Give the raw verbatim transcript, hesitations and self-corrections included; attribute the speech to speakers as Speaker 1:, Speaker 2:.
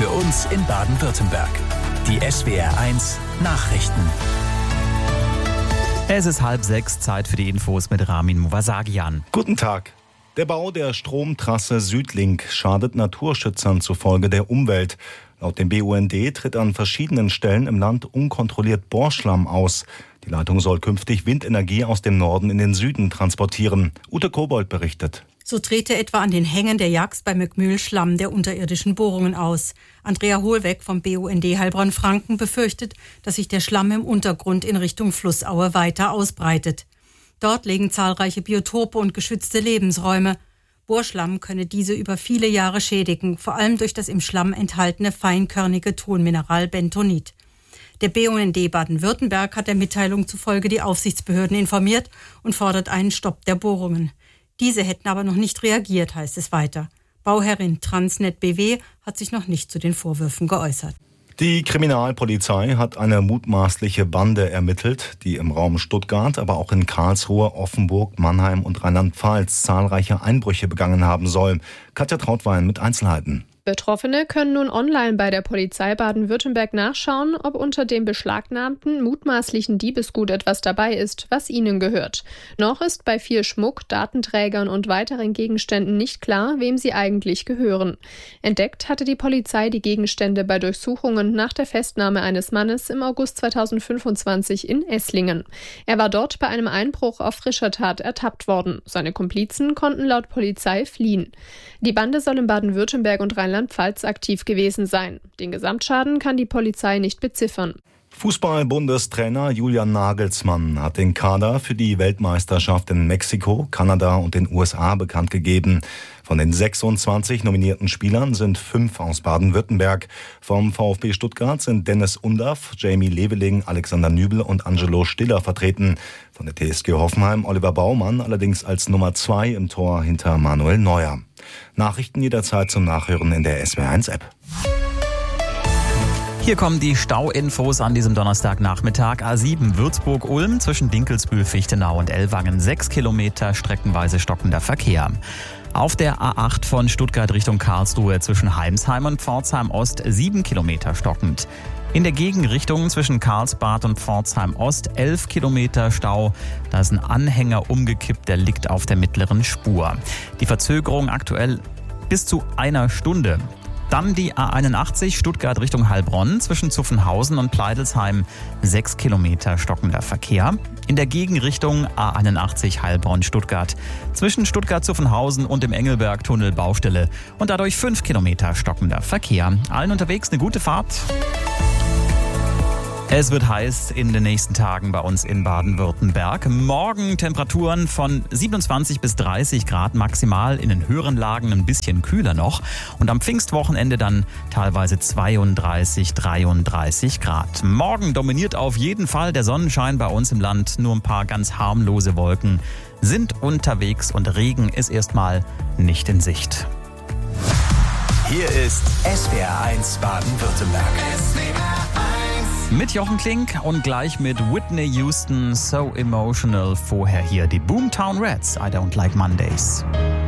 Speaker 1: für uns in Baden-Württemberg. Die S W R eins Nachrichten.
Speaker 2: Es ist halb sechs, Zeit für die Infos mit Ramin Movasagian.
Speaker 3: Guten Tag. Der Bau der Stromtrasse Südlink schadet Naturschützern zufolge der Umwelt. Laut dem B U N D tritt an verschiedenen Stellen im Land unkontrolliert Bohrschlamm aus. Die Leitung soll künftig Windenergie aus dem Norden in den Süden transportieren. Ute Kobold berichtet.
Speaker 4: So trete etwa an den Hängen der Jax bei Mückmühl Schlamm der unterirdischen Bohrungen aus. Andrea Hohlweg vom B U N D Heilbronn-Franken befürchtet, dass sich der Schlamm im Untergrund in Richtung Flussaue weiter ausbreitet. Dort liegen zahlreiche Biotope und geschützte Lebensräume. Bohrschlamm könne diese über viele Jahre schädigen, vor allem durch das im Schlamm enthaltene feinkörnige Tonmineral Bentonit. Der B U N D Baden-Württemberg hat der Mitteilung zufolge die Aufsichtsbehörden informiert und fordert einen Stopp der Bohrungen. Diese hätten aber noch nicht reagiert, heißt es weiter. Bauherrin Transnet B W hat sich noch nicht zu den Vorwürfen geäußert.
Speaker 3: Die Kriminalpolizei hat eine mutmaßliche Bande ermittelt, die im Raum Stuttgart, aber auch in Karlsruhe, Offenburg, Mannheim und Rheinland-Pfalz zahlreiche Einbrüche begangen haben soll. Katja Trautwein mit Einzelheiten.
Speaker 5: Betroffene können nun online bei der Polizei Baden-Württemberg nachschauen, ob unter dem beschlagnahmten mutmaßlichen Diebesgut etwas dabei ist, was ihnen gehört. Noch ist bei viel Schmuck, Datenträgern und weiteren Gegenständen nicht klar, wem sie eigentlich gehören. Entdeckt hatte die Polizei die Gegenstände bei Durchsuchungen nach der Festnahme eines Mannes im August zweitausendfünfundzwanzig in Esslingen. Er war dort bei einem Einbruch auf frischer Tat ertappt worden. Seine Komplizen konnten laut Polizei fliehen. Die Bande soll in Baden-Württemberg und Rheinland-Pfalz aktiv gewesen sein. Den Gesamtschaden kann die Polizei nicht beziffern.
Speaker 3: Fußball-Bundestrainer Julian Nagelsmann hat den Kader für die Weltmeisterschaft in Mexiko, Kanada und den U S A bekannt gegeben. Von den sechsundzwanzig nominierten Spielern sind fünf aus Baden-Württemberg. Vom VfB Stuttgart sind Dennis Undaff, Jamie Leveling, Alexander Nübel und Angelo Stiller vertreten. Von der T S G Hoffenheim Oliver Baumann allerdings als Nummer zwei im Tor hinter Manuel Neuer. Nachrichten jederzeit zum Nachhören in der S W R eins App.
Speaker 2: Hier kommen die Stauinfos an diesem Donnerstagnachmittag. A sieben Würzburg-Ulm zwischen Dinkelsbühl, Fichtenau und Ellwangen. Sechs Kilometer streckenweise stockender Verkehr. Auf der A acht von Stuttgart Richtung Karlsruhe zwischen Heimsheim und Pforzheim Ost sieben Kilometer stockend. In der Gegenrichtung zwischen Karlsbad und Pforzheim Ost elf Kilometer Stau. Da ist ein Anhänger umgekippt, der liegt auf der mittleren Spur. Die Verzögerung aktuell bis zu einer Stunde. Dann die A einundachtzig Stuttgart Richtung Heilbronn zwischen Zuffenhausen und Pleidelsheim. sechs Kilometer stockender Verkehr. In der Gegenrichtung A einundachtzig Heilbronn-Stuttgart zwischen Stuttgart-Zuffenhausen und dem Engelberg-Tunnel Baustelle und dadurch fünf Kilometer stockender Verkehr. Allen unterwegs eine gute Fahrt. Es wird heiß in den nächsten Tagen bei uns in Baden-Württemberg. Morgen Temperaturen von siebenundzwanzig bis dreißig Grad maximal, in den höheren Lagen ein bisschen kühler noch. Und am Pfingstwochenende dann teilweise zweiunddreißig, dreiunddreißig Grad. Morgen dominiert auf jeden Fall der Sonnenschein bei uns im Land. Nur ein paar ganz harmlose Wolken sind unterwegs und Regen ist erstmal nicht in Sicht.
Speaker 1: Hier ist S W R eins Baden-Württemberg.
Speaker 2: Mit Jochen Klink und gleich mit Whitney Houston, So Emotional. Vorher hier die Boomtown Rats, I Don't Like Mondays.